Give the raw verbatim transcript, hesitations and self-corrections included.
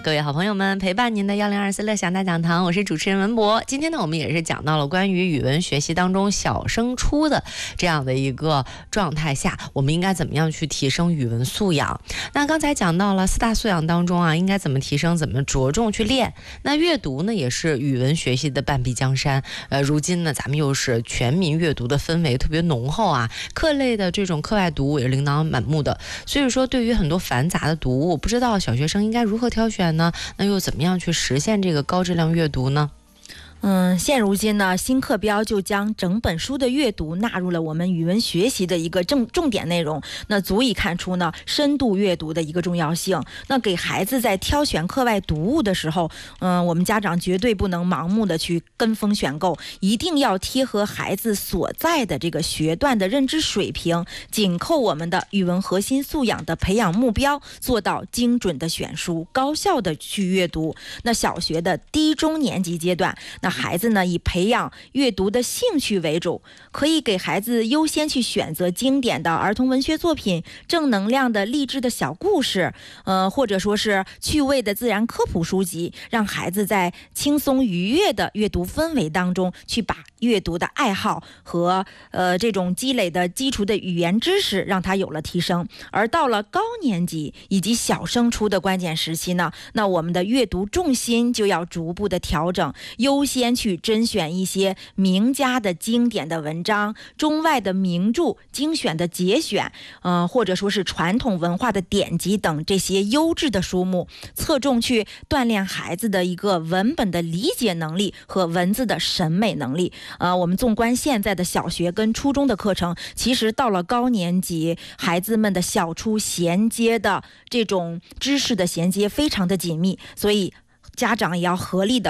各位好朋友们，陪伴您的幺零二四乐享大讲堂，我是主持人文博。今天呢，我们也是讲到了关于语文学习当中小升初的这样的一个状态下，我们应该怎么样去提升语文素养。那刚才讲到了四大素养当中啊，应该怎么提升，怎么着重去练。那阅读呢，也是语文学习的半壁江山。呃，如今呢，咱们又是全民阅读的氛围特别浓厚啊，课类的这种课外读物也是琳琅满目的。所以说，对于很多繁杂的读物，不知道小学生应该如何挑选呢？那又怎么样去实现这个高质量阅读呢？ 嗯，现如今呢，新课标就将整本书的阅读纳入了我们语文学习的一个重重点内容，那足以看出呢深度阅读的一个重要性。那给孩子在挑选课外读物的时候，嗯，我们家长绝对不能盲目的去跟风选购，一定要贴合孩子所在的这个学段的认知水平，紧扣我们的语文核心素养的培养目标，做到精准的选书，高效的去阅读。那小学的低中年级阶段，那孩子呢以培养阅读的兴趣为主，可以给孩子优先去选择经典的儿童文学作品、正能量的励志的小故事，呃，或者说是趣味的自然科普书籍，让孩子在轻松愉悦的阅读氛围当中，去把阅读的爱好和呃这种积累的基础的语言知识，让他有了提升。而到了高年级以及小升初的关键时期呢，那我们的阅读重心就要逐步的调整，优先先去甄选一些名家的经典的文章、中外的名著精选的节选，呃，或者说是传统文化的典籍等这些优质的书目，侧重去锻炼孩子的一个文本的理解能力和文字的审美能力。呃，我们纵观现在的小学跟初中的课程，其实到了高年级，孩子们的小初衔接的这种知识的衔接非常的紧密，所以家长也要合力的